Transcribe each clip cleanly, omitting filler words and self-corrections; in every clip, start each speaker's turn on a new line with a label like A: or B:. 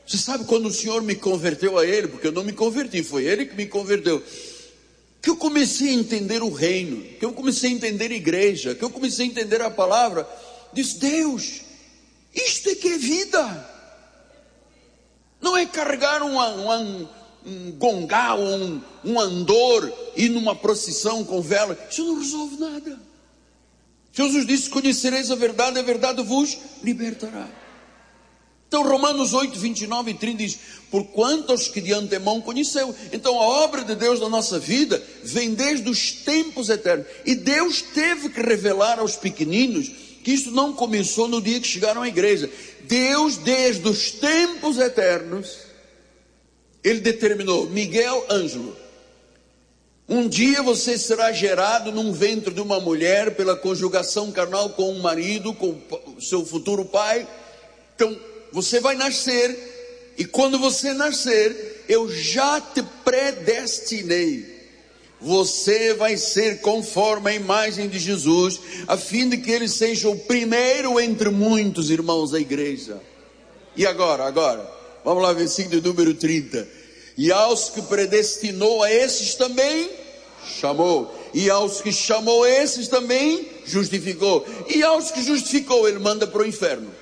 A: Você sabe quando o Senhor me converteu a Ele, porque eu não me converti, foi Ele que me converteu, que eu comecei a entender o reino, que eu comecei a entender a igreja, que eu comecei a entender a palavra. Disse: Deus, isto é que é vida. Não é carregar um gongá ou um andor, ir numa procissão com vela. Isso não resolve nada. Jesus disse: conhecereis a verdade vos libertará. Então Romanos 8, 29 e 30 diz: porquanto aos que de antemão conheceu. Então a obra de Deus na nossa vida vem desde os tempos eternos. E Deus teve que revelar aos pequeninos que isso não começou no dia que chegaram à igreja. Deus, desde os tempos eternos, Ele determinou: Miguel Ângelo, um dia você será gerado num ventre de uma mulher pela conjugação carnal com um marido, com o seu futuro pai. Então você vai nascer, e quando você nascer, eu já te predestinei. Você vai ser conforme a imagem de Jesus, a fim de que ele seja o primeiro entre muitos irmãos da igreja. E agora, vamos lá, versículo número 30. E aos que predestinou, a esses também chamou. E aos que chamou, esses também justificou. E aos que justificou, ele manda para o inferno.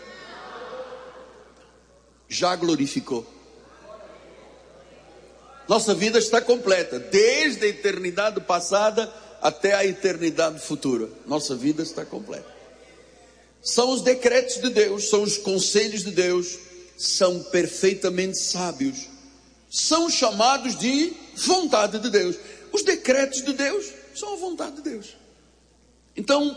A: Já glorificou. Nossa vida está completa, desde a eternidade passada até a eternidade futura. Nossa vida está completa. São os decretos de Deus, são os conselhos de Deus, são perfeitamente sábios, são chamados de vontade de Deus. Os decretos de Deus são a vontade de Deus. Então,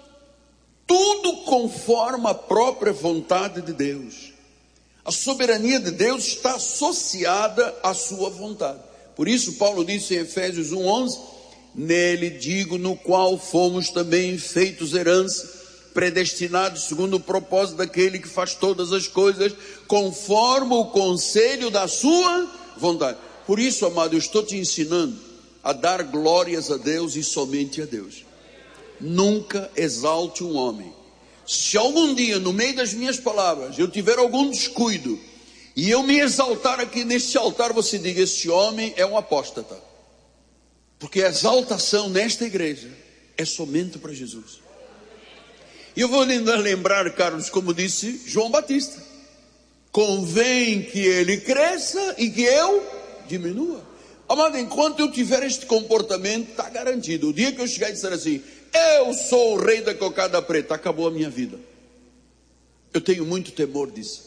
A: tudo conforme a própria vontade de Deus. A soberania de Deus está associada à sua vontade. Por isso Paulo disse em Efésios 1:11: nele digo, no qual fomos também feitos herança, predestinados segundo o propósito daquele que faz todas as coisas conforme o conselho da sua vontade. Por isso, amado, eu estou te ensinando a dar glórias a Deus e somente a Deus. Nunca exalte um homem. Se algum dia, no meio das minhas palavras, eu tiver algum descuido, e eu me exaltar aqui neste altar, você diga: este homem é um apóstata. Porque a exaltação nesta igreja é somente para Jesus. E eu vou ainda lembrar, Carlos, como disse João Batista: convém que ele cresça e que eu diminua. Amado, enquanto eu tiver este comportamento, está garantido. O dia que eu chegar e disser assim: eu sou o rei da cocada preta, acabou a minha vida. Eu tenho muito temor disso.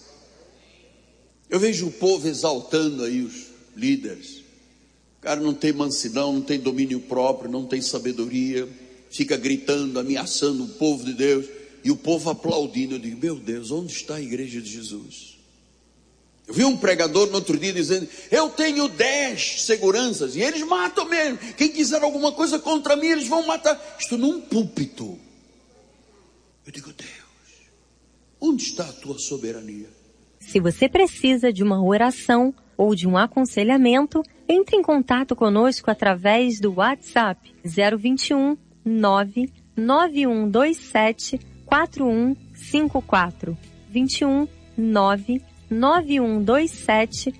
A: Eu vejo o povo exaltando aí os líderes. O cara não tem mansidão, não tem domínio próprio, não tem sabedoria, fica gritando, ameaçando o povo de Deus, e o povo aplaudindo. Eu digo: meu Deus, onde está a igreja de Jesus? Eu vi um pregador no outro dia dizendo: eu tenho 10 seguranças, e eles matam mesmo. Quem quiser alguma coisa contra mim, eles vão matar. Isto num púlpito. Eu digo: Deus, onde está a tua soberania?
B: Se você precisa de uma oração ou de um aconselhamento, entre em contato conosco através do WhatsApp 021 99127 4154 21 99127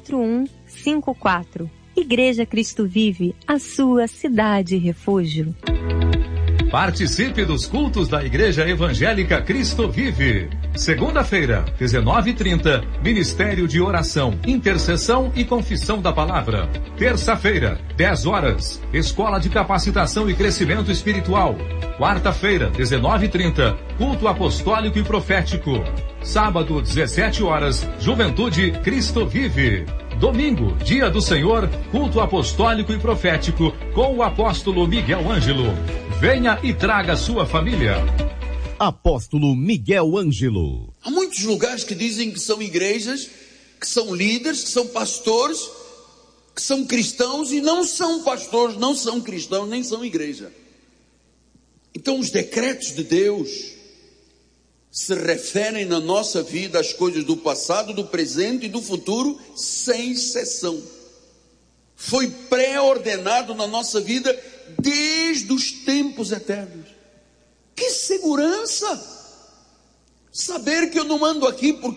B: 4154. Igreja Cristo Vive, a sua cidade refúgio.
C: Participe dos cultos da Igreja Evangélica Cristo Vive. Segunda-feira, 19h30, Ministério de Oração, Intercessão e Confissão da Palavra. Terça-feira, 10 horas, Escola de Capacitação e Crescimento Espiritual. Quarta-feira, 19h30, Culto Apostólico e Profético. Sábado, 17 horas, Juventude Cristo Vive. Domingo, Dia do Senhor, Culto Apostólico e Profético, com o apóstolo Miguel Ângelo. Venha e traga sua família.
D: Apóstolo Miguel Ângelo.
A: Há muitos lugares que dizem que são igrejas, que são líderes, que são pastores, que são cristãos, e não são pastores, não são cristãos, nem são igreja. Então os decretos de Deus se referem na nossa vida às coisas do passado, do presente e do futuro, sem exceção. Foi pré-ordenado na nossa vida desde os tempos eternos. Que segurança! Saber que eu não ando aqui porque